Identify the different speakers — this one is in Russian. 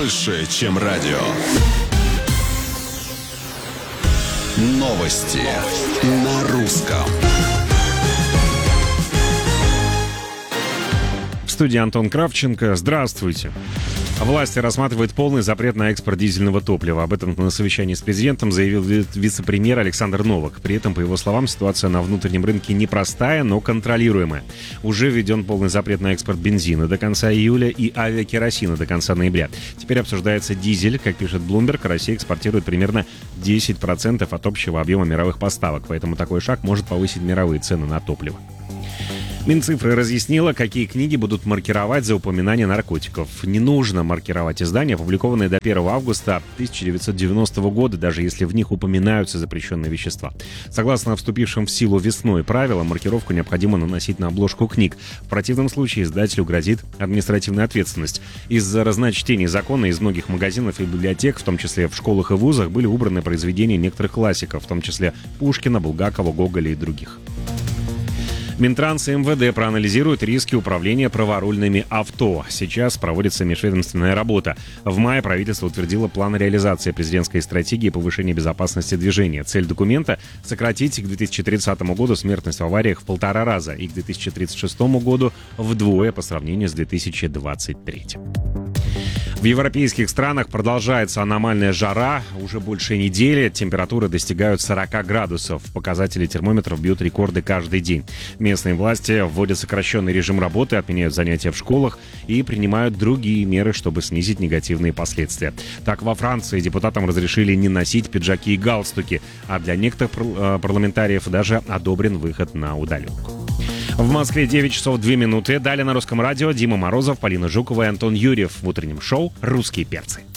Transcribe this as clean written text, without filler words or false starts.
Speaker 1: больше, чем радио. Новости на русском.
Speaker 2: В студии Антон Кравченко. Здравствуйте. Власти рассматривают полный запрет на экспорт дизельного топлива. Об этом на совещании с президентом заявил вице-премьер Александр Новак. При этом, по его словам, ситуация на внутреннем рынке непростая, но контролируемая. Уже введен полный запрет на экспорт бензина до конца июля и авиакеросина до конца ноября. Теперь обсуждается дизель. Как пишет Bloomberg, Россия экспортирует примерно 10% от общего объема мировых поставок. Поэтому такой шаг может повысить мировые цены на топливо. Минцифры разъяснила, какие книги будут маркировать за упоминание наркотиков. Не нужно маркировать издания, опубликованные до 1 августа 1990 года, даже если в них упоминаются запрещенные вещества. Согласно вступившим в силу весной правилам, маркировку необходимо наносить на обложку книг. В противном случае издателю грозит административная ответственность. Из-за разночтений закона из многих магазинов и библиотек, в том числе в школах и вузах, были убраны произведения некоторых классиков, в том числе Пушкина, Булгакова, Гоголя и других. Минтранс и МВД проанализируют риски управления праворульными авто. Сейчас проводится межведомственная работа. В мае правительство утвердило план реализации президентской стратегии повышения безопасности движения. Цель документа – сократить к 2030 году смертность в авариях в 1,5 раза и к 2036 году вдвое по сравнению с 2023. В европейских странах продолжается аномальная жара. Уже больше недели температуры достигают 40 градусов. Показатели термометров бьют рекорды каждый день. Местные власти вводят сокращенный режим работы, отменяют занятия в школах и принимают другие меры, чтобы снизить негативные последствия. Так, во Франции депутатам разрешили не носить пиджаки и галстуки, а для некоторых парламентариев даже одобрен выход на удаленку. В Москве 9 часов 2 минуты. Далее на Русском радио Дима Морозов, Полина Жукова и Антон Юрьев в утреннем шоу «Русские перцы».